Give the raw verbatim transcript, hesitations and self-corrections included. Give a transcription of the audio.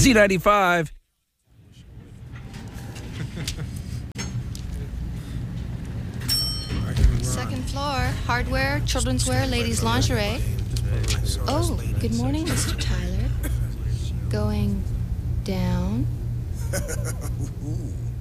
Z ninety-five. Second floor, hardware, children's wear, ladies' lingerie. Oh, good morning, Mister Tyler. Going down.